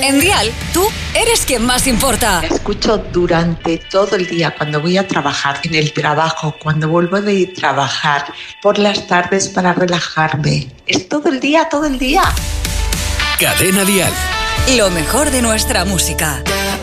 En Dial, tú eres quien más importa. La escucho durante todo el día, cuando voy a trabajar, en el trabajo, cuando vuelvo de trabajar, por las tardes para relajarme. Es todo el día, todo el día. Cadena Dial. Lo mejor de nuestra música.